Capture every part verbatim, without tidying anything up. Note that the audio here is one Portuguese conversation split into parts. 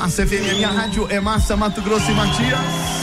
Massa F M, a minha rádio é Massa, Mato Grosso e Matias.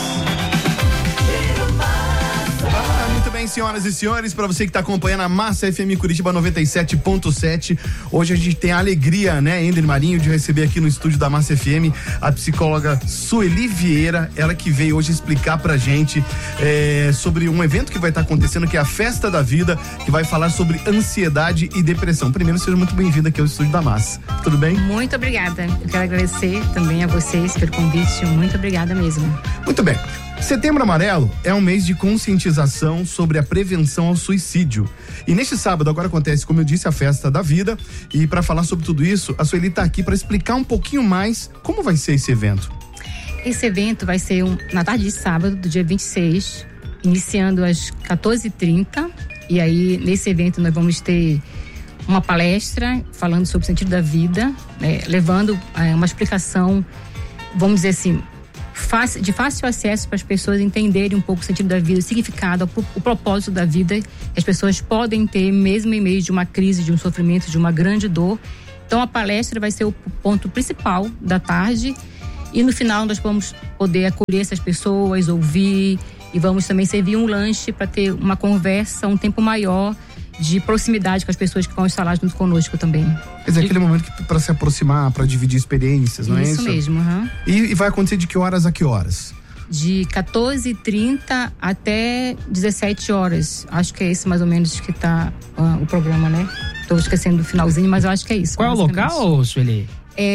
Ah, muito bem, senhoras e senhores, para você que está acompanhando a Massa F M Curitiba noventa e sete ponto sete, hoje a gente tem a alegria, né, Ender Marinho, de receber aqui no estúdio da Massa F M a psicóloga Sueli Vieira, ela que veio hoje explicar pra gente é, sobre um evento que vai estar tá acontecendo, que é a Festa da Vida, que vai falar sobre ansiedade e depressão. Primeiro, seja muito bem-vinda aqui ao estúdio da Massa. Tudo bem? Muito obrigada. Eu quero agradecer também a vocês pelo convite. Muito obrigada mesmo. Muito bem. Setembro Amarelo é um mês de conscientização sobre a prevenção ao suicídio. E neste sábado agora acontece, como eu disse, a Festa da Vida. E para falar sobre tudo isso, a Sueli está aqui para explicar um pouquinho mais como vai ser esse evento. Esse evento vai ser um, na tarde de sábado, do dia vinte e seis, iniciando às quatorze e trinta. E aí, nesse evento, nós vamos ter uma palestra falando sobre o sentido da vida, né, levando é, uma explicação, vamos dizer assim, Fácil, de fácil acesso para as pessoas entenderem um pouco o sentido da vida, o significado, o, o propósito da vida que as pessoas podem ter mesmo em meio de uma crise, de um sofrimento, de uma grande dor. Então a palestra vai ser o ponto principal da tarde e no final nós vamos poder acolher essas pessoas, ouvir e vamos também servir um lanche para ter uma conversa, um tempo maior de proximidade com as pessoas que vão estar lá junto conosco também. Quer dizer, aquele momento para se aproximar, para dividir experiências, não é isso? Isso mesmo, uhum. E, e vai acontecer de que horas a que horas? De quatorze e trinta até dezessete horas. Acho que é esse mais ou menos que tá uh, o programa, né? Tô esquecendo do finalzinho, mas eu acho que é isso. Qual é o local, Sueli?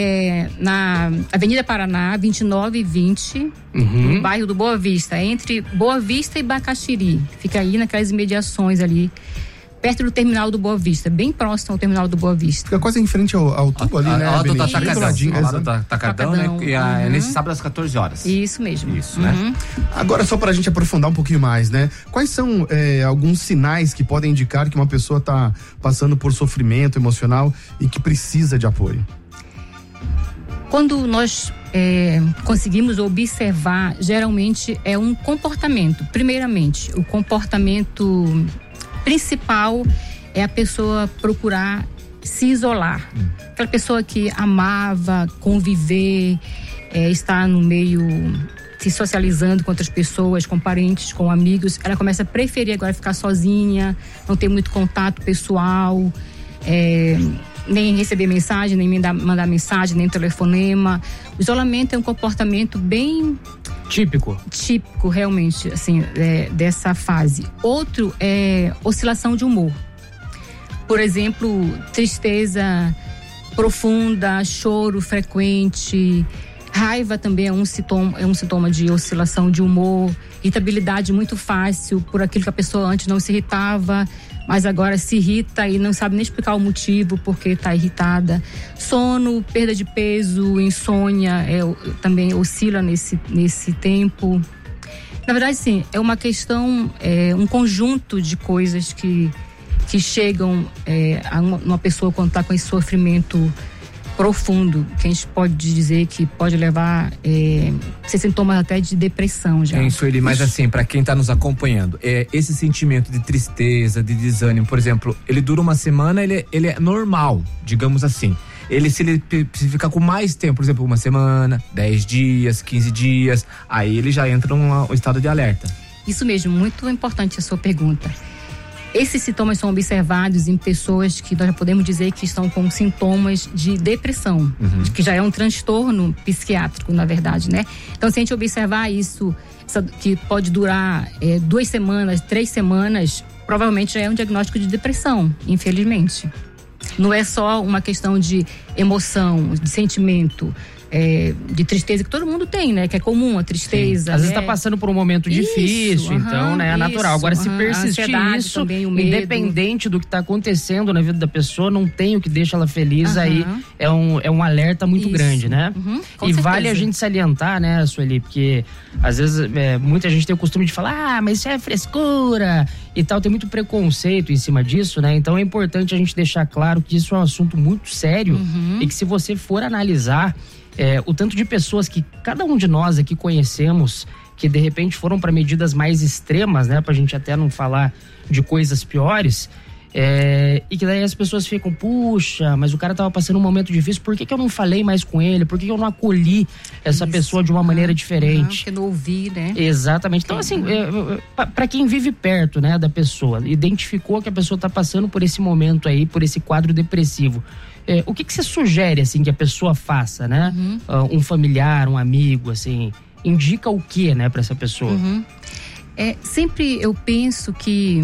É na Avenida Paraná, vinte e nove e vinte, uhum. no bairro do Boa Vista, entre Boa Vista e Bacaxiri. Fica aí naquelas imediações ali, perto do terminal do Boa Vista, bem próximo ao terminal do Boa Vista. Fica quase em frente ao, ao tubo ali, a, né? Ao lado do Atacadão, ao lado do tá, Atacadão, né? E a, uhum. nesse sábado às quatorze horas. Isso mesmo. Isso, uhum. né? Agora, só pra gente aprofundar um pouquinho mais, né? Quais são é, alguns sinais que podem indicar que uma pessoa tá passando por sofrimento emocional e que precisa de apoio? Quando nós é, conseguimos observar, geralmente é um comportamento. Primeiramente, o comportamento principal é a pessoa procurar se isolar. Hum. Aquela pessoa que amava conviver, é, estar no meio, se socializando com outras pessoas, com parentes, com amigos, ela começa a preferir agora ficar sozinha, não ter muito contato pessoal, é, nem receber mensagem, nem mandar, mandar mensagem, nem telefonema. O isolamento é um comportamento bem típico. Típico, realmente, assim, é, dessa fase. Outro é oscilação de humor. Por exemplo, tristeza profunda, choro frequente, raiva também é um sintoma, é um sintoma de oscilação de humor, irritabilidade muito fácil por aquilo que a pessoa antes não se irritava, mas agora se irrita e não sabe nem explicar o motivo porque está irritada. Sono, perda de peso, insônia, é, também oscila nesse, nesse tempo. Na verdade, sim, é uma questão, é, um conjunto de coisas que, que chegam é, a uma, uma pessoa quando está com esse sofrimento profundo, que a gente pode dizer que pode levar é, ser sintomas até de depressão já. É isso, ele, mas assim, para quem tá nos acompanhando, é, esse sentimento de tristeza, de desânimo, por exemplo, ele dura uma semana, ele, ele é normal, digamos assim. Ele, se ele ficar com mais tempo, por exemplo, uma semana, dez dias, quinze dias, aí ele já entra num estado de alerta. Isso mesmo, muito importante a sua pergunta. Esses sintomas são observados em pessoas que nós já podemos dizer que estão com sintomas de depressão, uhum. que já é um transtorno psiquiátrico, na verdade, né? Então, se a gente observar isso, que pode durar é, duas semanas, três semanas, provavelmente já é um diagnóstico de depressão, infelizmente. Não é só uma questão de emoção, de sentimento, é, de tristeza que todo mundo tem, né? Que é comum, a tristeza. Sim. Às vezes né? tá passando por um momento isso, difícil, uhum, então, né? É natural. Agora, uhum, se persistir isso, também, o medo. Independente do que tá acontecendo na vida da pessoa, não tem o que deixa ela feliz, uhum. aí é um, é um alerta muito isso. grande, né? Uhum, e certeza. Vale a gente salientar, né, Sueli? Porque às vezes é, muita gente tem o costume de falar, ah, mas isso é frescura e tal, tem muito preconceito em cima disso, né? Então é importante a gente deixar claro que isso é um assunto muito sério uhum. e que se você for analisar É, o tanto de pessoas que cada um de nós aqui conhecemos, que de repente foram para medidas mais extremas, né? Pra gente até não falar de coisas piores, É, e que daí as pessoas ficam, puxa, mas o cara tava passando um momento difícil, por que que eu não falei mais com ele? Por que que eu não acolhi essa Isso. pessoa de uma maneira diferente? Não, porque não ouvi, né? Exatamente. Então, assim, é, para quem vive perto, né, da pessoa, identificou que a pessoa tá passando por esse momento aí, por esse quadro depressivo, é, o que que você sugere, assim, que a pessoa faça, né? Uhum. Uh, um familiar, um amigo, assim, indica o que, né, para essa pessoa? Uhum. É, sempre eu penso que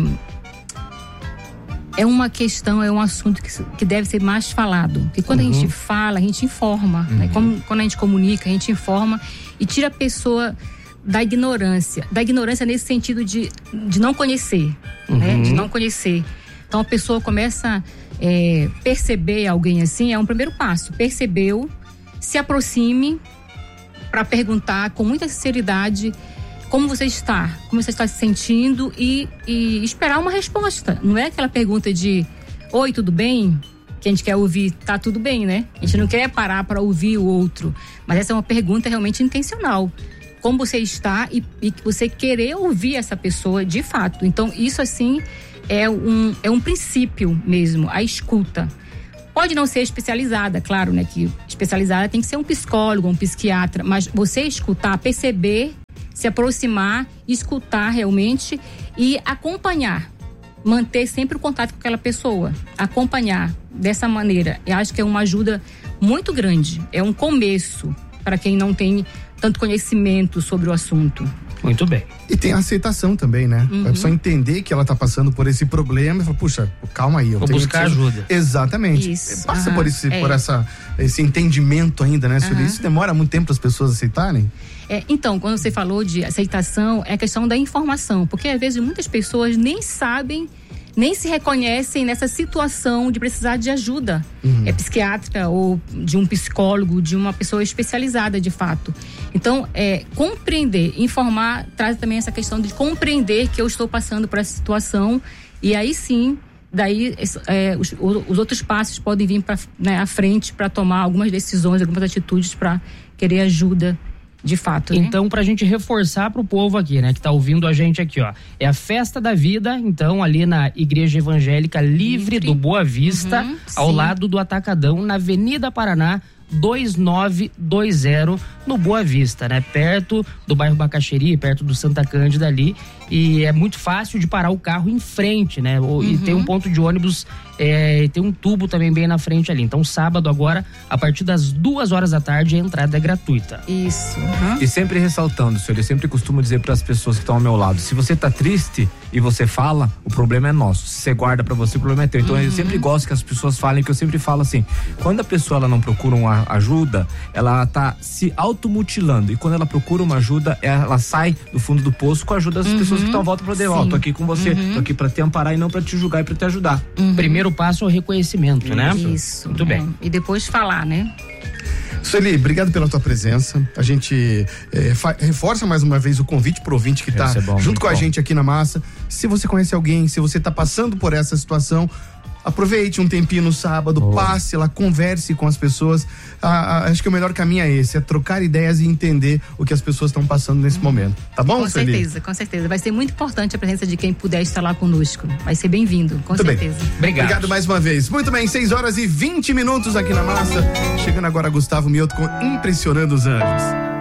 é uma questão, é um assunto que, que deve ser mais falado. Porque quando uhum. a gente fala, a gente informa. Uhum. Né? Como, quando a gente comunica, a gente informa e tira a pessoa da ignorância. Da ignorância nesse sentido de, de não conhecer. Uhum. Né? De não conhecer. Então a pessoa começa a é, perceber alguém assim, é um primeiro passo. Percebeu, se aproxime para perguntar com muita sinceridade como você está, como você está se sentindo e, e esperar uma resposta. Não é aquela pergunta de oi, tudo bem? Que a gente quer ouvir, tá tudo bem, né? A gente não quer parar para ouvir o outro, mas essa é uma pergunta realmente intencional. Como você está e, e você querer ouvir essa pessoa de fato. Então isso assim é um, é um princípio mesmo, a escuta. Pode não ser especializada, claro, né? Que especializada tem que ser um psicólogo, um psiquiatra, mas você escutar, perceber, se aproximar, escutar realmente e acompanhar, manter sempre o contato com aquela pessoa, acompanhar dessa maneira. Eu acho que é uma ajuda muito grande, é um começo para quem não tem tanto conhecimento sobre o assunto. Muito bem. E tem a aceitação também, né? Uhum. A pessoa entender que ela tá passando por esse problema e falar, puxa, calma aí. Eu Vou tenho buscar que... ajuda. Exatamente. Isso. Passa Uhum. por, esse, é. por essa, esse entendimento ainda, né? Sobre Uhum. isso demora muito tempo para as pessoas aceitarem? É, então, quando você falou de aceitação, é a questão da informação. Porque às vezes muitas pessoas nem sabem, nem se reconhecem nessa situação de precisar de ajuda. Uhum. É psiquiátrica ou de um psicólogo, de uma pessoa especializada de fato. Então, é, compreender, informar, traz também essa questão de compreender que eu estou passando por essa situação e aí sim, daí é, os, os outros passos podem vir pra, né, à frente para tomar algumas decisões, algumas atitudes para querer ajuda. De fato, né? Então, pra gente reforçar pro povo aqui, né, que tá ouvindo a gente aqui, ó, é a Festa da Vida, então, ali na Igreja Evangélica Livre, Livre. do Boa Vista, uhum, ao sim. lado do Atacadão, na Avenida Paraná, dois nove dois zero, no Boa Vista, né? Perto do bairro Bacaxeri, perto do Santa Cândida ali. E é muito fácil de parar o carro em frente, né? Uhum. E tem um ponto de ônibus, é, tem um tubo também bem na frente ali. Então, sábado agora, a partir das duas horas da tarde, a entrada é gratuita. Isso. Uhum. E sempre ressaltando, senhor, eu sempre costumo dizer para as pessoas que estão ao meu lado, se você tá triste e você fala, o problema é nosso. Se você guarda para você, o problema é teu. Então, uhum. eu sempre gosto que as pessoas falem, que eu sempre falo assim, quando a pessoa ela não procura uma ajuda, ela tá se automutilando, e quando ela procura uma ajuda, ela sai do fundo do poço com a ajuda das uhum. pessoas que estão à volta para dizer, ó, tô aqui com você, uhum. tô aqui para te amparar e não para te julgar e para te ajudar. Uhum. Primeiro passo é o reconhecimento, né? Isso. Muito bem. É. E depois falar, né? Sueli, obrigado pela tua presença. A gente é, fa- reforça mais uma vez o convite pro ouvinte que tá é bom, junto com bom. a gente aqui na Massa. Se você conhece alguém, se você tá passando por essa situação, aproveite um tempinho no sábado, oh. passe lá, converse com as pessoas. Ah, ah, acho que o melhor caminho é esse, é trocar ideias e entender o que as pessoas estão passando nesse hum. momento. Tá bom, Com Sueli? certeza, com certeza. Vai ser muito importante a presença de quem puder estar lá conosco. Vai ser bem-vindo, com muito certeza. Bem. Obrigado. Obrigado mais uma vez. Muito bem, seis horas e vinte minutos aqui na Massa. Chegando agora Gustavo Mioto com Impressionando os Anjos.